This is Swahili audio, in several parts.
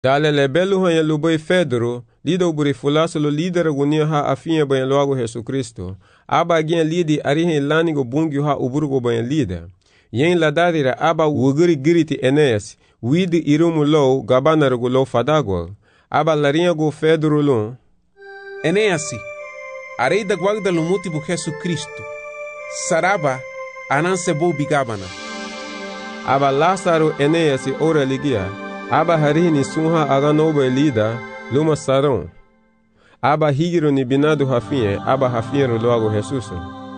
Dale le belu hanya lubai Pedro, lida uburi fulaso lo lidera gunia ha afinha banha logo Jesus Cristo. Aba gen lidi arihe lanigo bungyo ha uburgo banha lida. Yen ladadira aba wuguri giriti Eneas, widi irumu low gabanarugo low fadagwa. Aba larinha go Pedro lon. Eneasi, arei da guarda lumuti bu Jesus Cristo. Saraba, ananse bo bigabana. Aba Lázaro Eneas ora ligia. Aba harini sunha aganoba lida, luma saron. Aba higiro ni binado hafinhe, aba hafinhero logo Jesus.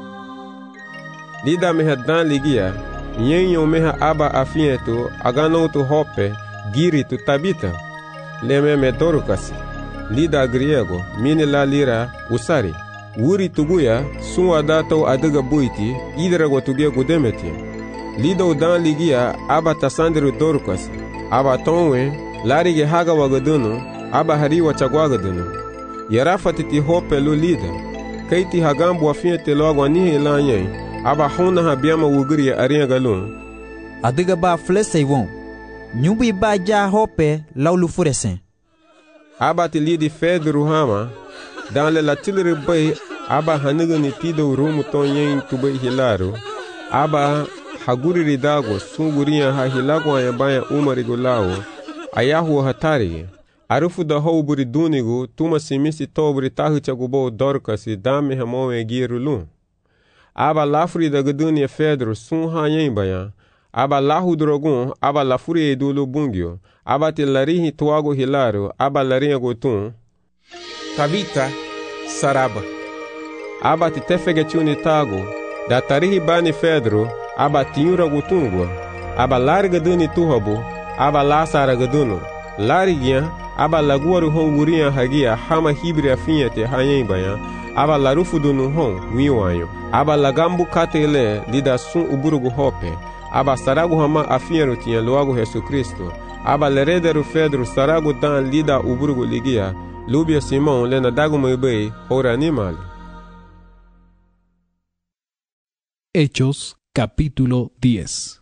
Lida meha dan ligia, nyenyo meha aba afinheto, aganoto hope, giritu tabita. Leme me dorukasi. Lida griego, mini la lira, usari. Wuri tuguya, sunwa dato adiga buiti, idra gotugia gudemeti. Lida udan ligia, aba tasandiru dorukasi. Aba tonwe, larige haga wagadunu, aba hariwa chagwagadunu. Yarafatiti hope lu lida. Kaiti hagambu afinhete logo anihe lanyen, aba hona habiama wuguri arinha galun. Adiga ba flesei won. Nyubi ba ja hope laulu furesen. Aba ti lidi Pedro hama, dan le latilere bay, aba haniga ni tido rumu tonyen tubai hilaro. Aba haguri ridago, sungurinha ha hilago ayabaya umarigo lao, ayahu hatari. Arufu da hou buri dunigo, tuma simisi to buri tahu chagubo dorkasi, dame hamoe girulun. Aba lafuri da gadunia Pedro sun hanyen baya. Aba lahu drogun, aba lafuri edulu bungyo. Aba te larihi tuago hilaro, aba larinha gotun. Tabita, saraba. Aba te tefegetiuni tago. Da tarihi bani Pedro, aba tiura gotungwa. Aba larga duni tuhabu, aba lasara gaduno. Larigia, aba laguaru hon gurinha hagia, hama hibri afinhete hanyen baya. Aba larufu dunu hon, wiwanyo. Aba lagambu katele, lida sun uburugu hope. Aba saragu hama afinhero tinha logo Jesus Cristo. Aba lerederu Pedro saragu dan lida uburugu ligia. Lubia Simão lena dagu meibei, ora animal. Hechos capítulo 10.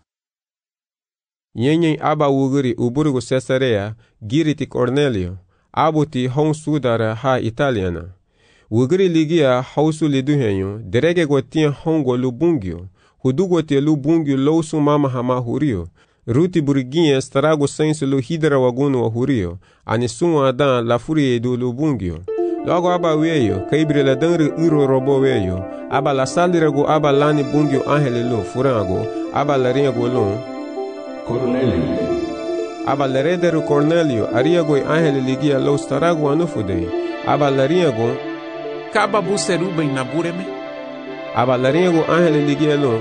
Nyenyen aba wuguri uburugu Cesarea, giriti Cornelio. Abuti hon sudara ha italiana. Wuguri ligia hausu liduhenyo, derege gotia hongo lubungyo. Hudugo te lubungyo lousu mama hama hurio. Ruti buriguinha strago senso lu hidra wagunu wa hurio. Anisun adan la furie do lubungyo. Logo aba weyo, kaibre la danre uro robo weyo. Aba la salirago aba lani bungyo angele lu furango. Aba la ringo lu. Cornelio. Aba la rederu Cornelio, ariago angele ligia lo starago anufude. Aba la ringo. Kaba buseruba inabureme. Aba la ringo angele ligia lu.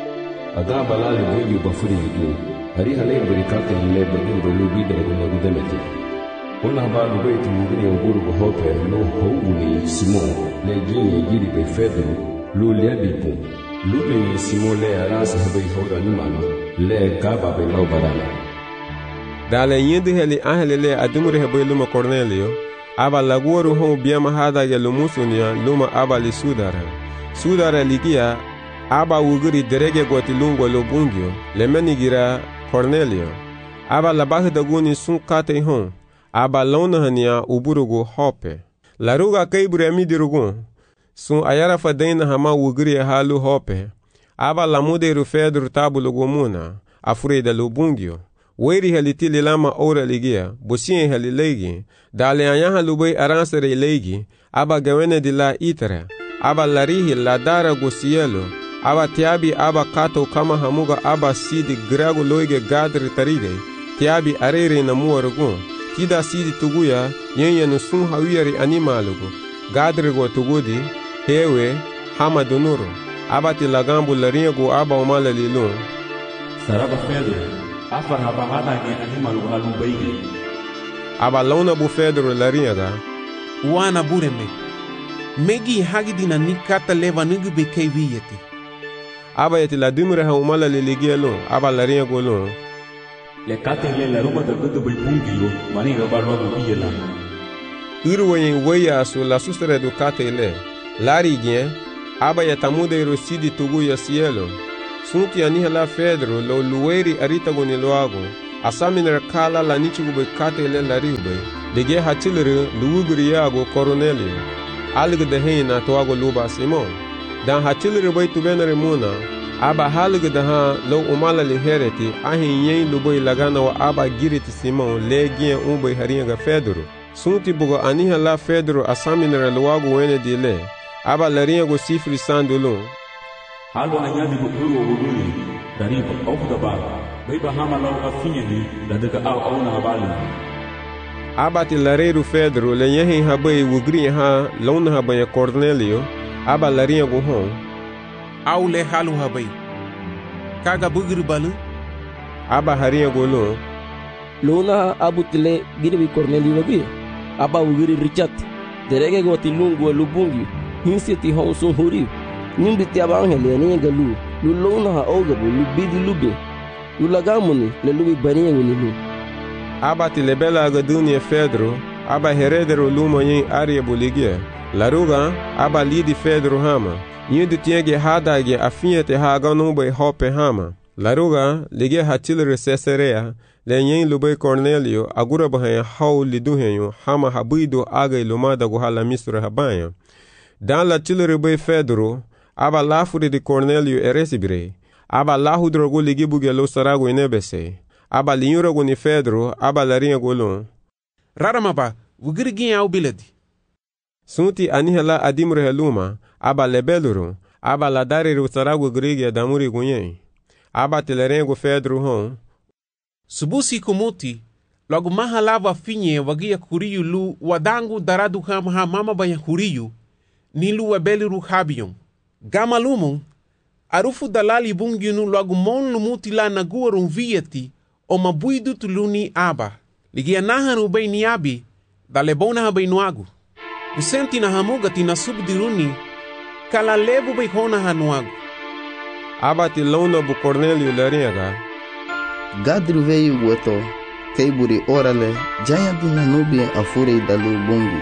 Ada balali bungyo bafuri yidu. Hari hale berikate le badu lu bidra guna gudemeti. Una habalu beitu mugini uburu hope lo houni Simon le gini giri be Pedro lu lebipu lu be Simon le arasa habe hora ni mano le kaba be lo barana. Dale yende heli ahele le adumure habe luma Cornelio aba laguoru hon biama hada ya lumusunia luma aba li sudara ligia aba wuguri derege goti lungo lo bungyo le menigira Cornelio aba labahi daguni sun kate hon aba lona hania uburugu hope. Laruga kaibure amidirugu. Sun ayara fadena hama wuguri halu hope. Aba lamuderu Pedro tabulugu muna. Afureda lubungyo. Weri halitili lama ora ligia. Busien halilegi. Dale anyaha lubai aransere legi. Aba gawene di la itara. Aba larihi la dara gusielo. Aba tiabi aba kato kama hamuga aba sidi grago loige gadri tarige. Tiabi arere na muarugu. Tida sidi tuguya, yenye nusun hawiyari animalugu. Gadrigo tugudi, hewe, hama dunuru. Abati lagambu laringo aba umala lilun. Saraba Pedro, afar haba hada ge animalugu alubaigi. Aba launa bu Pedro laringa. Wana bureme. Megi hagidina nikata leva nugu bekei wiyeti. Aba yeti la dumre ha umala liligia lun, aba laringo lun. Le katele la ruba da gudu bai bungio, mani roba roba biyela. Irwayin waya su la sustere du katele. Lari gien, aba ya tamude rosidi tugu ya cielo. Sunti aniha la Pedro lo lueri arita goni loago. asaminere kala la nichugube katele la riube lege hachilere luugriago Cornelio alge de hena toago luba Simon dan hachilere bay tubenere muna aba halge de ha lo umala li hereti ahin yen luboy lagana wa aba giriti Simon legien ubay haringa Pedro sunti bugo aniha la Pedro asaminere luago wene dile aba laringo sifri sandulun halo anyadi bukuru wuguli dariba aufda ba bai ba hama law afinyani da daga auna habali abati lareru Pedro le yehin habai wugri ha lon habaya Cornelio aba laringo hon au le halu habai kaga bugri balu aba haringo lo lona abutile girbi Cornelio wagi aba wugri Richard derege goti lungu lubungi hinsiti honso huri nimbiti abangele ni galu lulona ha ogabu lubidi lube lulagamuni le lubi baniya winilu abati lebela ga dunia Pedro aba heredero lumo yin arie buligia laruga aba lidi Pedro hama yindu tienge hadage afiete haga numbe hope hama laruga lige hatilere Caesarea le yin lube Cornelio agura bahaya haw liduhenyo hama habido aga lumada go hala misra habaya dan la tilere be Pedro aba lafuri de Cornelio eresibire aba lahudrogo ligi bugelo sarago inebese aba linyurogo ni Pedro aba laringa golon raramaba wugirgin au biladi sunti anihela adimre heluma aba lebeluru aba ladariru sarago grige damuri gunyen aba telerengo Pedro hon subusi kumuti logo mahalava finye wagia kuriyu lu wadangu daradu ha mama baya kuriyu nilu webeliru habion gama lumon arufu dalali bunginu logo mon lumuti la nagurum vieti o mabuidu tuluni aba ligia naharu bay niabi dalebona ha bay nuagu usenti na hamuga tina subdiruni kala lebu bay hona ha nuagu aba tilona bu Cornelio laringa gadru veio goto keiburi orale jaya dina nubia afure dalu bungi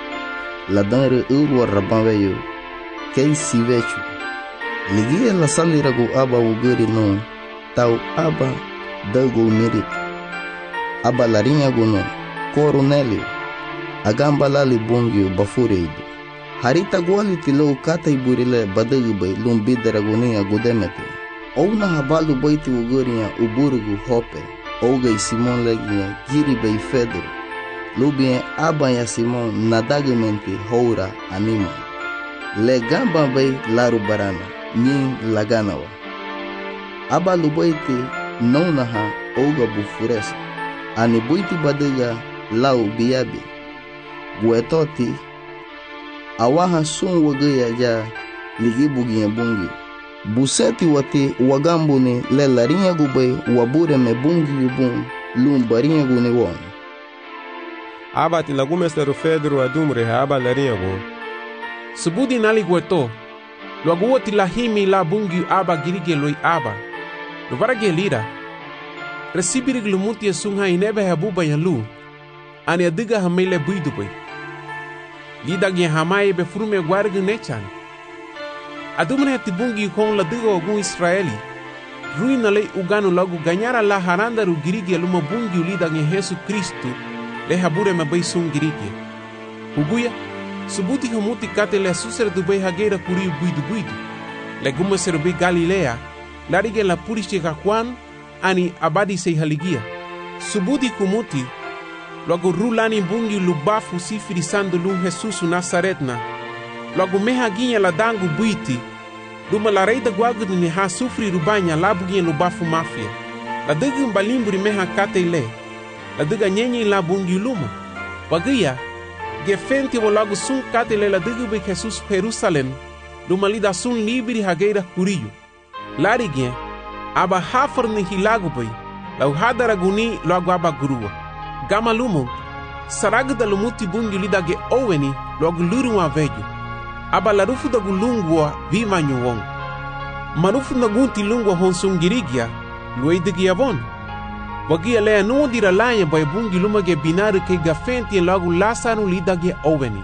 ladanre uwa raban veio kei sivechu ligia la salirago aba wuguri no tau aba dago merit aba larinha gono Cornelio agamba lali bungi bafureido harita gwali tilo kata iburile badagu bay lumbi daragoni agudemete ouna habalu baiti wuguriya uburugu hope ouga Simon legia giri bay Pedro lubien aba ya Simon nadagamente houra anima le gamba bay laru barana nyin laganawa aba lubaiti nonaha ouga bufuresa ani buiti badaga lau biabi guetoti awaha sun wagaya ja ligi bugiya bungi buseti wati wagambuni le larinha gubay wabure me bungi yubun lum barinha gune won aba tilagumesteru Pedro adumre aba larinha go subudi nali gueto logo wati lahimi la bungi aba girige loi aba luvarage lira resibirig lumuti sunha inebe habuba yalu ani adiga hamele buidu bay lidagi hamaye be furume gwargu nechan adumne tibungi kon la digo ogun Israeli ruina le uganu lagu ganyara la haranda ru girige luma bungi lidagi Yesu Kristo le habure me bay sun girige uguya subuti humuti kate le suser du bay hagera kuri buidu le gumme serbi Galilea larige la purishi ka Juan ani abadi sei haligia subuti kumuti logo rulani bungi lubafu sifiri sandu lu Jesus Nazaretna logo meha ginha la dangu buiti duma la reida guagu ni ha sufri rubanya la buginha lubafu mafia la degu mbalimburi meha kate ile la dega nyenye la bungi luma wagia gefenti wo logo sun kate ile la degu be Jesus Jerusalem duma lida sun libri hageira kuriyo larigien aba hafarni hilagu bay la hadara guni logo aba gurua gama lumo saraga da lumuti bungi lidage oweni logo luruwa vejo aba larufu da gulungwa vima nyuwong marufu da gunti lungwa honsungirigia luidigia bon wagia lea nuodira lanya bay bungi lumage binaru ke gafenti logo lasanu lidage oweni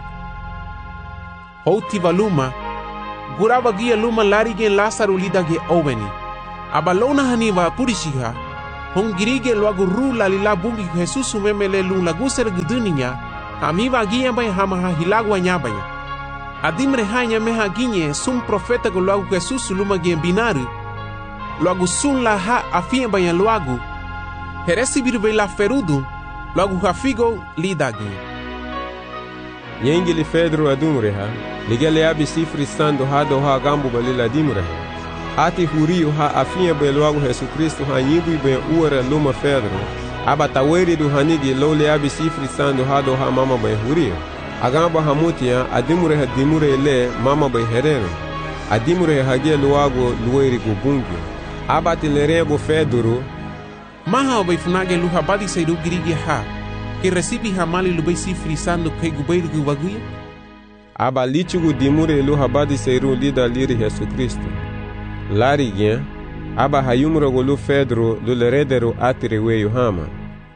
houti valuma gura wagia luma larige lasaru lidage oweni aba lona haniva purishiha hon girige loagu ru la lila bungi Jesus memele lung lagu ser geduninya, hamiva ginya bay hama hilagwa nyabanya. Adimre hanya meha ginye sum profeta go loagu Jesus luma gien binari, loagu sun la ha afia banya loagu, heresi birbe la ferudun, loagu hafigo lidagi. Yengili Pedro adumreha, ligele abi sifri stando hado ha gambu balila dimreha. Ati huriu ha afia be loagu Jesus Kristo ha nyibu be uara luma Pedro, aba taweri du hanigi lole abi sifri stando hado ha mama be huriu. Agamba hamutia adimure dimure le mama bay herero adimure hage luago lueri gubungu abati lerego feduru maha bay funage lu habadi seidu girigi ha que recibi hamali lu bay sifri sando ke gubayru gubaguya aba lichugu dimure lu habadi seiru lida liri Jesus Kristo lari gen aba hayumro go lu fedru lu leredero atire weyu hama.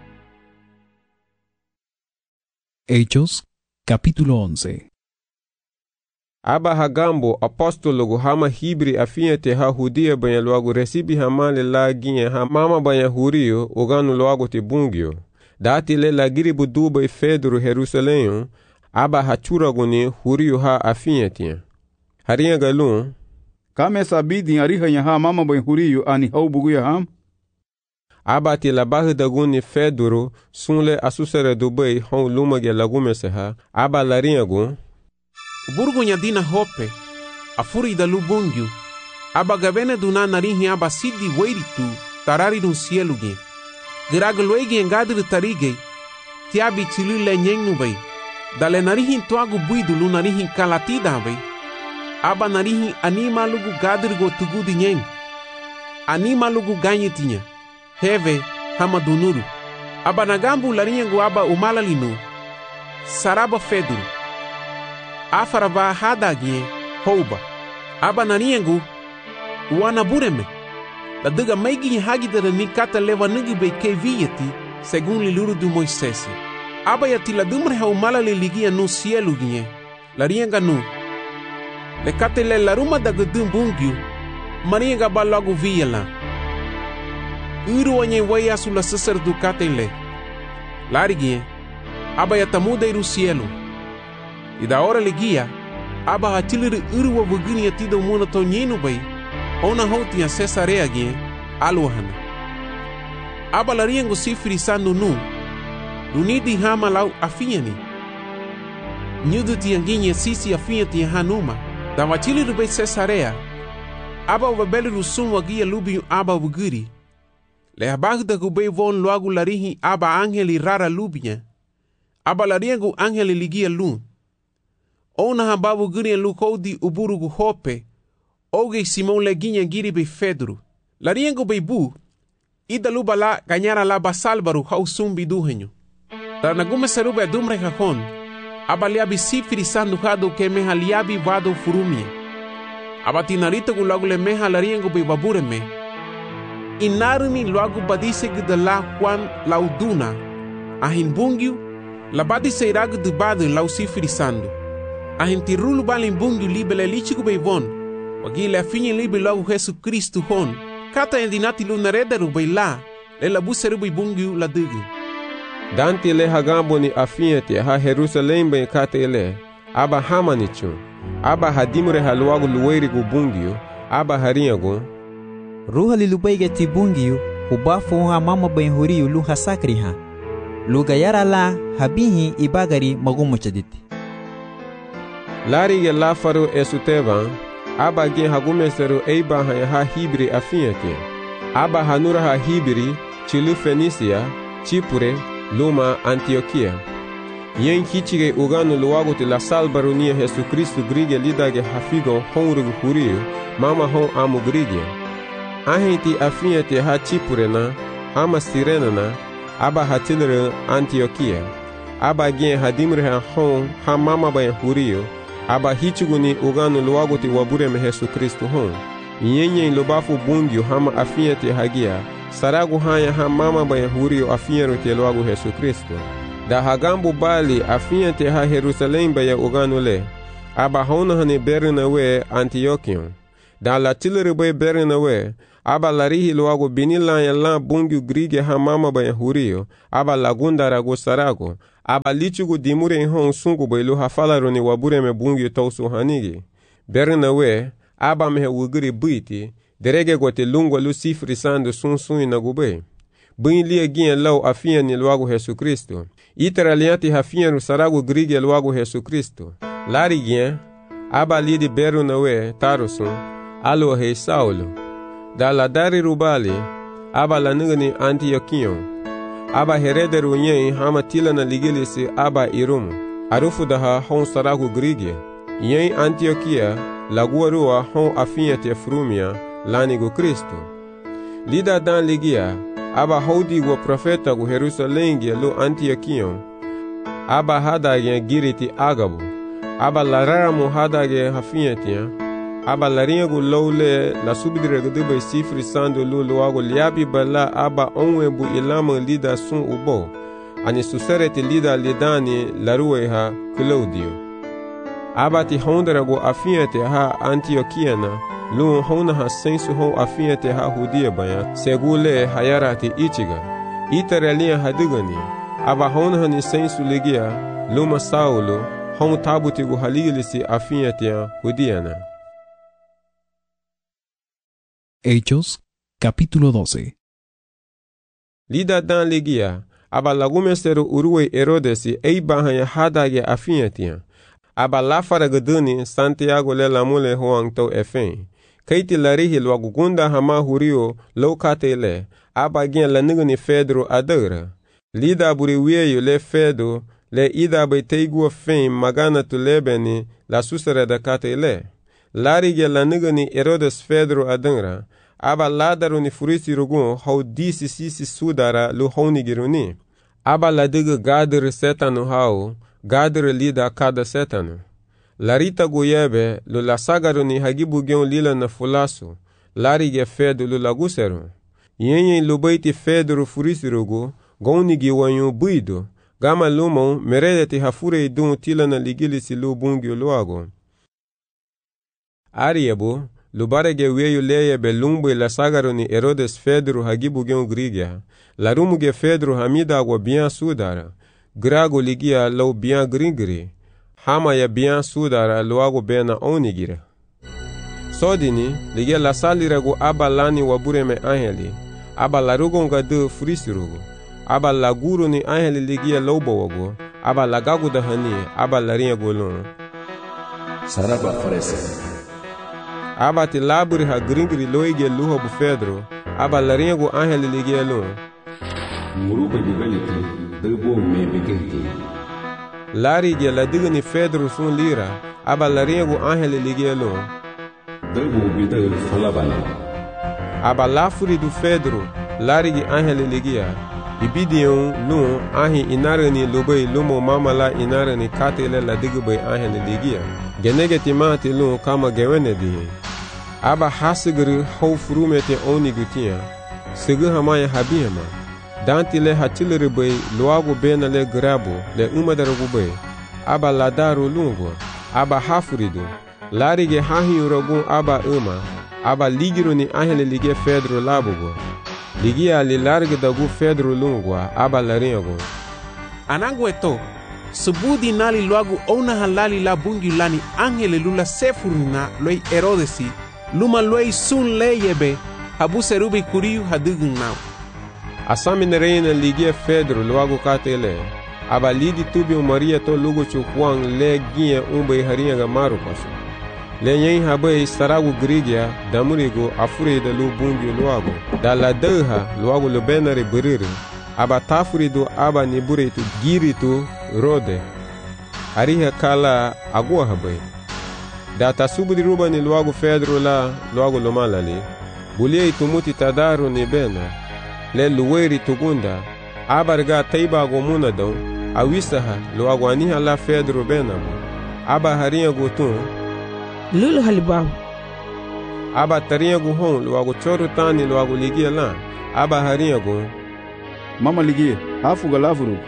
Hechos capítulo 11. Aba hagambo apostolo hama hibri afiente ha hudia banya loago recibi hamale la ginye ha mama banya hurio oganu loago te bungio. Dati le la giribu duba Fedro Jerusalem aba hachura guni hurio ha afiente. Haria galun kame sabidi ariha ha mama banya hurio ani hau buguya ham. Aba ti la barra da guni Fedro sunle asusere dubai hon lumage lagume seha aba larinha gun burgunya dina hope afuri da lubungyu aba gabene duna narihi aba sidi weiritu tarari no cielo gen gragloigi engadri tarige tiabi tilule nyengnu bai dale narihi toagu buidu lu narihi kalatida bai aba narihi anima lugu gadri go tugudi nyeng anima lugu ganyetinya heve hama dunuru aba nagambu laringo aba umalalinu saraba Fedro afaraba hadagie houba aba naringo wana bureme la diga meigi hagidere ni kata leva nigi be kevieti segun liluru du Moisés aba yati la dumre ha umalali ligia no cielo gie laringa nu le kata le laruma da gudum bungyu maringa balagu viela uru wanye waya sula sesar du katele lariguie aba yatamuda iru cielo e da hora ligia aba hatilir uru wa bugini yatido muna to nyinu bai ona hoti ya Cesarea gie aluhana aba lariengo sifri sando nu dunidi hama lau afiani nyudu tianginye sisi afiati hanuma da watilir bai Cesarea aba wabeliru sumwa gia lubi aba bugiri le habagda gubei von loagu larihi aba angeli rara lubia aba lariengu angeli ligia lu ona hababu gurien lu kodi uburugu hope oge Simon leginha giri be Fedro lariengu be bu ida luba la ganyara la basalbaru hausumbi duhenyo tarnagume serube dumre hakon aba liabi sifiri sandu hado ke meha liabi vado furumia aba tinarita gulagu le meha lariengu be babureme inarni loagu badise de la Juan lauduna ahin bungyu la badise iragu de badu lau sifiri sandu ahin tirulu balin bungyu libele lichigu beivon wagile afinye libe loagu Jesus Kristo hon kata endinati lunarederu beila le la buseru be bungyu la digi danti le hagambo ni afiente ha Jerusalem be kata ele aba hamanichu aba hadimure ha loagu luweri gu bungyu aba harinyago ruha lilubaige tibungiu ubafu ha mama ben huriu lu hasakri ha luga yara la habihi ibagari magumo chaditi lari ya lafaru esutevan aba gen hagumeseru eiba ha hibri afiente aba hanura ha hibri chilu Fenisia Chipure luma Antioquia yen kichige uganu luago te la salbarunia Jesus Kristo grige lidage hafigo honrugu huriu mama hon amu grige ahenti afiente ha Chipure na ama Sirena na aba hatilere Antioquia aba gen hadimre ha hon ha mama bayan hurio aba hichuguni uganu luago te wabure me Jesus Kristo hon yenye lobafu bungyu hama afiente hagia saragu hanya ha mama bayan hurio afiero te luago Jesus Kristo da hagambu bali afiente ha Jerusalem bayan uganu le aba hona hane berna we Antiochion da la tilere bay berna we aba larihi luago binila ya la bungiu grige ha mama bayan hurio, aba lagundara go sarago, aba lichugu dimure hon sungu bailu ha falaroni wabure me bungiu tausu hanigi. Berna we, aba mehe wugiri buiti, derege gote lungwa lu sifri sando sun na gube. Buin lia gien lau afia ni luago Jesu Kristo. Itera lianti hafia nu sarago grige luago Jesu Kristo. Lari gien, aba lidi beru na we, tarusun, alo hei Saulo. Da la dari rubali, aba la nugani Antiochion. Aba herederu nyen hama tila na ligilisi aba irumu. Arufu daha hon sarago grige. Nyen Antiochia, laguarua hon afia te frumia, lanigo Kristo. Lida dan ligia, aba hodi go profeta go Jerusalengia lo Antiochion. Aba hadage giriti agabu. Aba larara mo hadage hafiatia. Aba laringa go lowle la subidire go debe sifri sando lo loago liabi bala aba onwe bu ilama lida sun ubo. Ani suserete lida lidani laruwe ha Claudio. Aba ti hondera go afiate ha Antiochiana. Lu hona ha sensu hon afiate ha hudia baya segule hayarati ichiga itarelia hadigani aba hona hani sensu ligia luma Saulo hon tabuti gu haligilisi afiate hudiana. Hechos capítulo 12. Lida dan ligia aba lagumesteru uruwe Herodesi eibahanya hadage afiate aba lafara gaduni Santiago le lamule hoang to efen. Kaiti larihi luagu gunda hama hurio lokate le, aba gen la nigani Fedro adara. Lida buri wieyo le Fedo, le ida bai teigua fein magana tu lebeni la susere da kate le. Lari gen la nigani Herodes Fedro adara, aba ladaru ni furisi rugun hau disi sisi sudara lu honi giruni. Aba la diga gadere setanu hau, gadere lida kada setanu. Larita goyebe lu la sagaru ni hagibu gen lila na fulasu, lari ge Fedo lu laguseru. Yenye lubaiti Fedro furisirugu, goni gi wanyu buido, gama lumon meredeti hafure idun tila na ligilisi lu bungi luago. Ariebu, lubarege weyu leyebe lumbu la sagaru ni Herodes Fedro hagibu gen grigia, larumu ge Fedro hamida agwa bian sudara, grago ligia lau bian grigri, hama ya bian sudara luago bena onigira. Sodini, ligia la salirago aba lani wabure me angeli, aba larugo nga de frisirugo, aba laguru ni angeli ligia laubawago, aba lagagu da hani, aba laringa golon. Saraba farese. Aba ti laburi ha gringri loige luha bu Fedro, aba laringa go angeli ligia lon. Muruba jibeliti, debo me begeti. Lari ge la digani Fedro sun lira, aba laringa go angeli ligia lon. Debo bidel falabana. Aba lafuri du Fedro, lari ge angeli ligia. Ibidion lun ahi inarani lubai lumo mamala inarani katele la digubay angeli ligia. Genegeti mati lun kama gewene dihi. Aba hasigiri hau furumete oni gutia. Sigu hamaya habihama. Danti le hatiliri bay luagu bena le grabo le umadarugu bay. Aba ladaru lungo. Aba hafuridu. Larige hahi uragun aba aba ligiru ni angeli lige Fedro labugo. Ligia li large dagu Fedro lungwa aba laringo. Anangueto, subudi nali luagu ona halali la bungi lani angele lula sefurina loi Herodesi, luma loi sun leyebe, habu serubi kuriu hadugun nao. Asamine reina ligia Fedro luagu katele, aba lidi tubio Maria to lugu chukwang le gia umbe haringa maru paso. Le nyen habai saragu grigia damurigo afure da lu bungi luago. Da la deha luago lu benare buriri. Aba tafurido aba niburitu giritu rode. Ariha kala agua habai. Da tasubudi ruba ni luago Fedro la luago lumalali. Bulie itumuti tadaru ni bena. Le luweri tugunda. Aba riga taiba gomuna don. Awisaha luago aniha la Fedro benabo. Aba haringa gutun. Lulu halibahu. Aba taringa gu hon luagu choru tani luagu ligia la. Aba haringa gu. Mama ligia, hafu galavuru.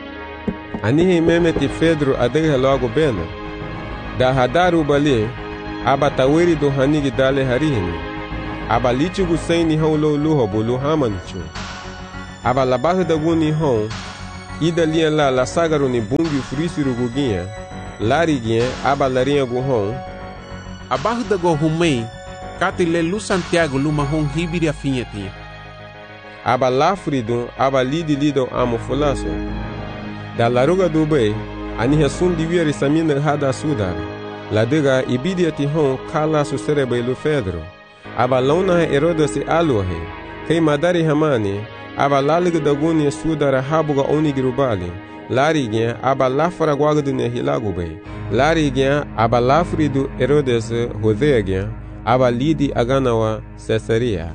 Anihi memeti Fedro adegha luagu bena. Da hadaru bali. Aba taweri do hanigi dale harihini. aba lichugu saini hon lo luho bulu hamanichu. Aba labahu da guni hon, ida lian la sagaru ni bungi furisiru guginha, lariginha aba larinha gu hon. Abahu da go humei, kati le lu Santiago luma hon hibiri a finhetinha. Aba lafridun aba lido amo fulaso. Da laruga do bei, ani resun di vieri samina hada sudar. La dega ibidia ti hon kala su serebe lu fedro. Aba launa Herodes aluhe, kei madari hamani, aba laliga da guni sudara habuga onigirubali. Lariginha aba lafara guagdu ne hilagu bei. Lariginha aba lafridu Herodes Rodeaginha, aba lidi aganawa Caesarea.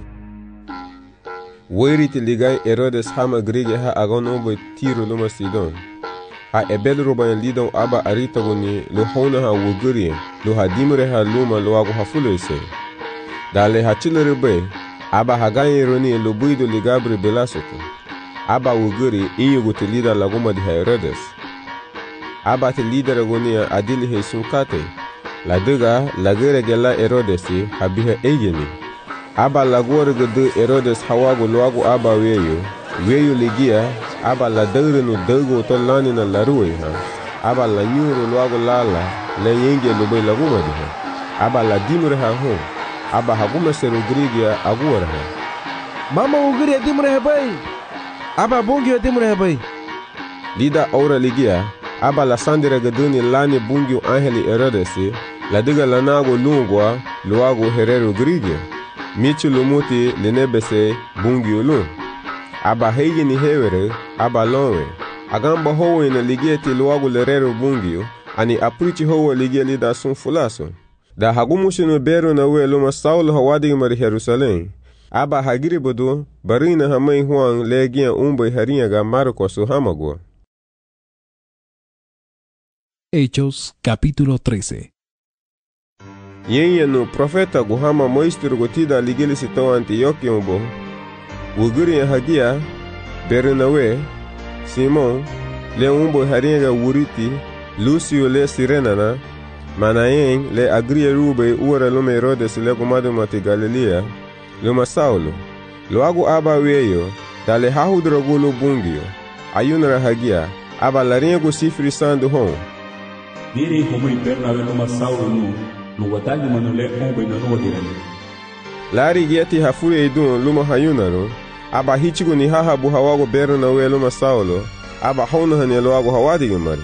Weriti ligai Herodes hama grige ha aganobo tiro luma Sidon. Ha ebel roban lidon aba aritagoni lo hona ha wuguri lo ha dimre ha luma lo agu ha fulese. Dale ha chilere be aba ha ganye roni lo buido ligabre belasoto. Aba wuguri inyugo te lida laguma di Herodes. Aba te lida ragonia adili he sunkate. La dega lagere gela Herodes ha biha egeni. Aba lagore gede Herodes hawago loago aba weyo ligia aba la dagre no dago to lani na larue ha. Aba la nyuro loago lala le yenge lobe laguma di ha. Aba la dimre ha ho. Aba haguma sero grigia agora ha. Mama ugri dimre ha bai. Aba bungi dimre ha bai. Lida aura ligia aba la sandira gaduni lani bungi angeli Herodes la diga la nago lungwa loago herero grigia. Michi lumuti lenebese bungi ulun. Aba hegi ni hewere, aba lonwe. Agamba howe na ligeti luagu lerero bungi ani aprichi howe ligia lida sun fulaso. Da hagumushi no bero na we luma Saulo hawadi mari Jerusalem. Aba hagiri bodo barina hamai huang legia umbe harinha ga Marcos hamagua. Hechos capítulo 13. Yenye no profeta guhama moisturu gotida ligeli sitão Antioquia umbo. Wuguri hagia Bernawe, Simon, le umbo harinha wuriti, Lucio le Sirenana, Manaen le agria rube ura lume Herodes le gumado mati Galilea, luma Saulo. Loago aba weyo, dale hahudrogulo bungio, ayunara hagia, aba larinha go sifri sandu hon. Diri como Bernawe luma Saulo no. No watagi manule ombe na no dirani. Lari gieti hafuri edun luma hayunaro, aba hichigo ni haha bu hawago Bernawe luma Saulo, aba hona hane loago hawadi gumari.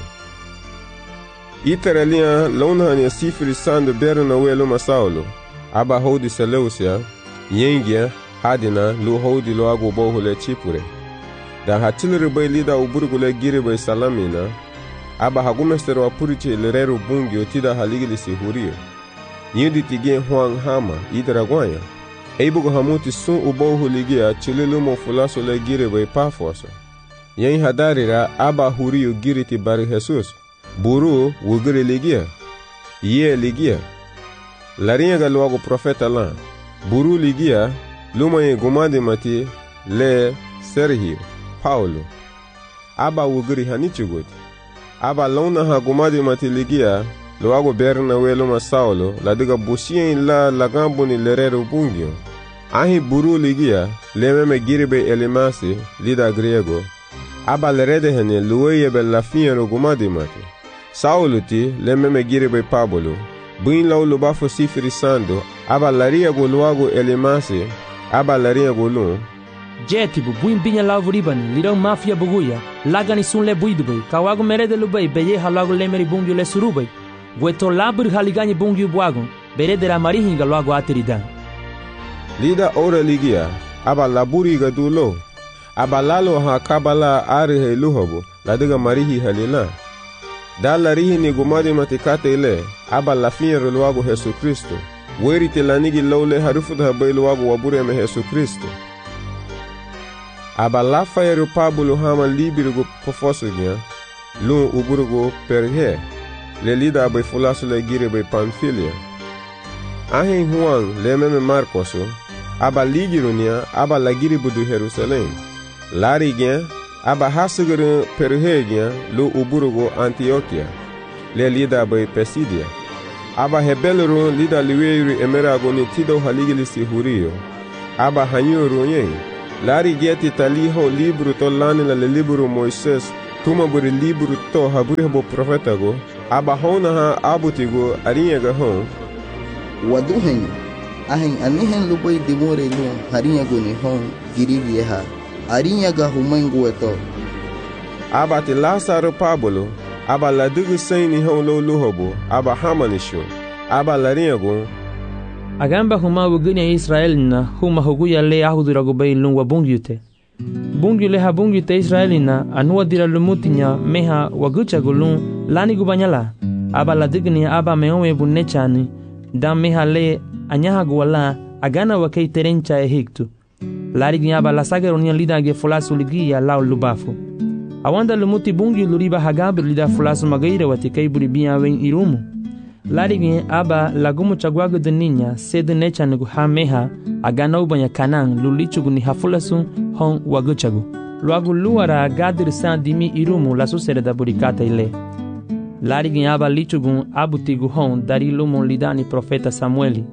Iteralia lona hane sifri sandu Bernawe luma Saulo, aba hodi Seleucia, yengia, hadina, lu hodi loago bohule chipure. Da hatilere bay lida uburgule gire bay salamina, aba hagumestero apuriche lerero bungi otida haligili sihurio. Yindi tige huang hama idragwanya. Eibugo hamuti sun ubohu ligia chililumo fulaso le gire bay pafoso. Yen hadarira aba hurio giriti bari Jesus. Buru wugiri ligia. Ye ligia. Larinha galuago profeta lan. Buru ligia luma ye gumadi mati le Sergio Paulo. Aba wugiri hanichugoti. Aba launa ha gumadi mati ligia loago Bernawe luma Saulo la diga busien la lagambo ni lerero bungio. Ahi buru ligia lememe giribe elimasi lida griego. Aba lerede hene luweye be la fiero gumadi mati. Saulo ti lememe giribe Pablo. Buin lau lubafo sifiri sando. Aba laria go loago elimasi. Aba laria go lun. Jetibu buin binya lavuriban lirang mafia buguya lagani sun le buidubay kawago merede lubay beye halago lemeri bungyo le surubay weto labur haligani bungyo buagon berede la marihinga loago ateridan. Lida ora ligia aba laburi ga dulo aba lalo ha kabala arihe luhobo la diga marihi halila da larihi ni gumadi matikate ile aba la fiero loago Jesu Kristo werite lanigi lawle harufuda habay loago wabure me Jesu Kristo. Aba la fayero Pablo hama libirigo pofosugia, lun uburugo perhe, le lida abe fulaso le gire be Pamfilia. Ahen Juan le meme Marcoso, aba ligirunia, aba la gire budu Jerusalem. Larigien, aba hasugere perhegien, lu uburugo Antioquia, le lida abe Pesidia. aba hebeluru lida liweyuri emeragoni tido haligilisi hurio aba hanyuru yen lari geti taliho libru to lanila le libru Moises tuma buri libru to haburi habo profetago aba hona ha abutigo arinyaga hon wadu hen ahen anihen lubai dimore lu harinyago ni hon girigiha arinyaga humangu eto aba ti Lazaro Pablo aba ladugu saini hon lo luhobo aba hamanisho aba larinyago agamba huma wuganya Israelina huma huguya le ahudurago bay lungwa bungyute bungyule ha bungyute Israelina anua dira lumutinya meha wagucha gulun lani gubanyala aba ladigni aba meowe bunechani dam meha le anyaha gwala agana wakei terencha ehiktu larigni aba la sageronia lidage fulasu ligia lao lubafu awanda lumuti bungyu luriba hagabir lida fulasu magaire watikei buribia wen irumu larigni aba lagumu chagwago de niña sede nechan gu hameha agana ubanya kanan lulichugu ni hafulasu hon waguchagu luagu luara gadir san dimi irumu la susere da burikata ile larigni aba lichugu abutigu hon dari lumu lidani profeta Samueli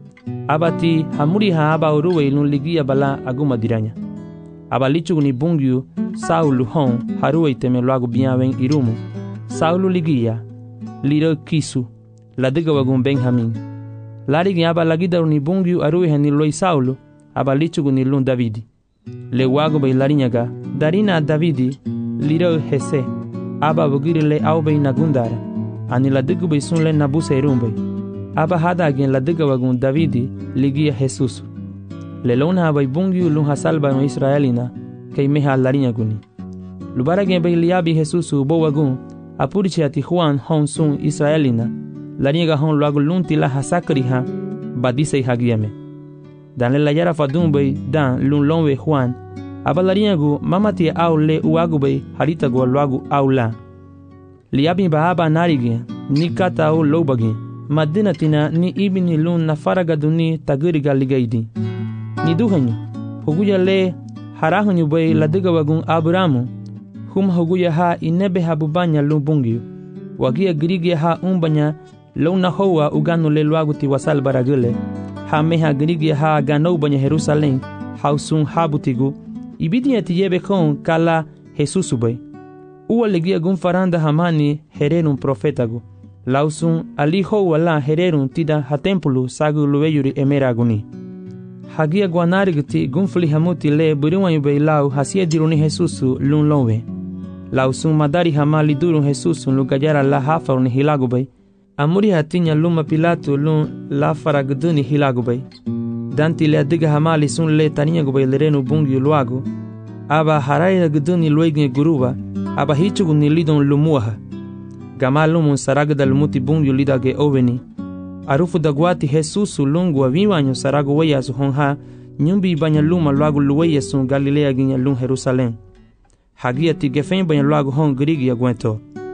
abati hamuriha aba uruwe ilun ligia bala aguma diranya aba lichugu ni bungyu Saulu hon haruwe iteme luagu biawen irumu Saulu ligia liro kisu ladiga wagun Benjamin larigi aba lagidaru ni bungyu aruwe ni loi Saulu aba lichugu ni lun Davidi le wago bay larinyaga darina Davidi liro hese aba bugiri le aubay nagundara ani ladigu bay sunle nabuse irumbay aba hada agin ladiga wagun Davidi ligia Jesus le lona bay bungyu lun hasalba no Israelina kay meha larinyaguni lubaragin bay liabi Jesus bo wagun apuriche ati Juan hon sun Israelina larinyaga hon luagu lunti la hasakriha badise hagiame dan le layara fadun bay dan lun lonwe Juan aba larinyagu mamati au le uagu bay harita go luagu au la liabi ba aba narigi ni kata au lobagi madinatina ni ibini lun na faragaduni tagiriga ligaidi ni duhanyu huguya le harahunyu bay ladiga wagun Abramu hum huguya ha inebe habubanya lubungiu wagia girigia ha umbanya lona hoa ugano le luagu ti wasal baragule ha meha girigia ha gano banya Jerusalem hausun habutigu ibidia ti yebe kon kala Jesus bay uwa legia gun faranda hamani hererun profetagu lausun ali hoa la hererun tida ha tempulu sagu luweyuri emeraguni hagia guanarigti gunfli hamuti le buriwanyu bay lau hasia diruni Jesus lun lonwe lausun madari hamali durun Jesus lugajara la hafaruni hilagu bay amuri hatinya luma Pilato lun la faragduni hilagu bay danti le adiga hamali sun le taniya gubay lerenu bungi luagu aba haraya gduni luegne guruba aba hichugu ni lidon lumuha gamalumun saragda lumuti bungi lidage oveni arufu dagwati Jesus lungu aviwanyu saragu weya su honha nyumbi banya luma luagu luweya sun Galilea ginya lun Jerusalem hagia ti gefen banya luagu hon grigi agwento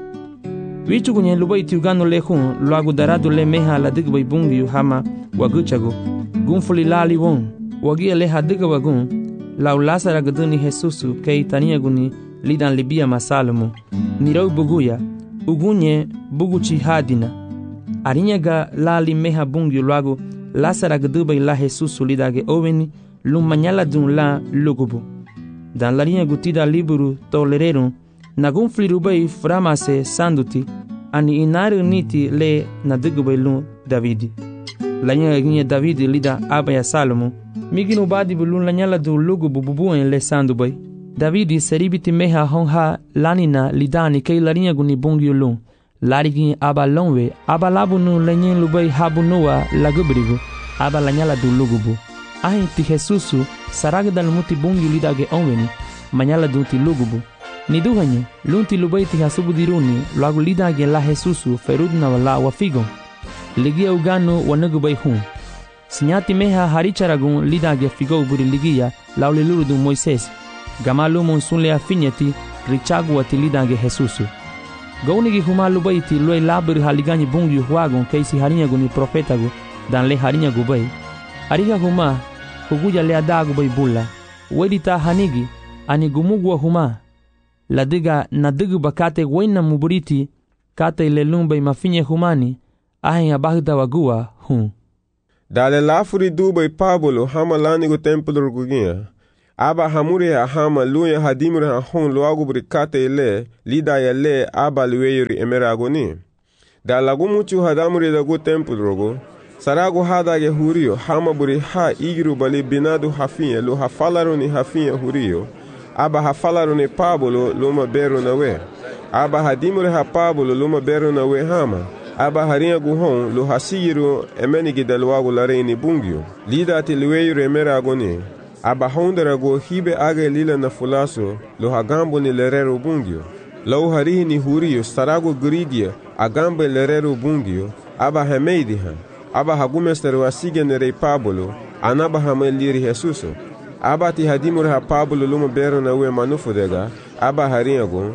wichugu nye lubay ti ugano le hun luagu daradu le meha la digbay bungi hama waguchagu gunfuli lali won wagia le hadiga wagun lau lasara gduni Jesus kei tania guni lidan libia masalumu nirau buguya ugunye buguchi hadina arinyaga lali meha bungi luagu lasara gdubay la Jesus lidage oveni lumanyala dun la lugubu dan larinya gutida liburu tolererun nagun flirubay framase sanduti ani inaru niti le nadigubay lun Davidi lanya ginye Davidi lida abaya Salomo miginu badi bulun lanyala du lugubu bubuen le sandubay Davidi seribiti meha honha lanina lidani kay larinya guni bungi lun larigi aba lonwe aba labunu lenyen lubay habunua lagubrigu aba lanyala du lugubu ahi ti Jesusu saragdal muti bungi lidage onweni manyala du ti lugubu ni duhanyu lunti lubay ti hasubudiruni lagu lidage la Jesusu ferudna wala wafigon ligia ugano wanagubay hun sinyati meha haricharagun lidage figo buri ligia lauliluru du Moises gamalumun sunle afinyati richagu ati lidage Jesusu gaunigi humalu baiti lue labir haligani bungi huagun keisi harinya guni profetagu dan le harinya gubay ariga huma huguja le adagu bay bulla wedita hanigi ani gumugwa huma ladiga nadigu bakate wena muburiti kate le lumbay mafinye humani ahen abahda wagua hun. Dale lafuri dubai Pablo hama lanigo templo rugugia. Aba hamuri ha hama luya hadimuri ha hon loagu brikate ile lida ya le aba liweyuri emeragoni. Da lagu muchu hadamuri dagu templo rugu. Saragu hadage hurio hama buri ha igiru bali binadu hafinya lu hafalaruni hafinya hurio. Aba hafalaruni Pablo luma beru nawe. Aba hadimuri ha Pablo luma beru nawe hama. Aba harinha guhon lu hasigiru emenigi dalwagu lareini bungyo. Lida ati liweyuri emeragoni. Aba hondera go hibe age lila na fulaso lo hagambo ni lerero bungyo. Lau harihi ni hurio sarago grigia agambe lerero bungyo. Aba hameidi ha. Aba hagumesteru asige nerei Pablo. Anaba hameliri Jesuso. Aba ti hadimur ha Pablo luma bero na ue manufudega. Aba harinha go.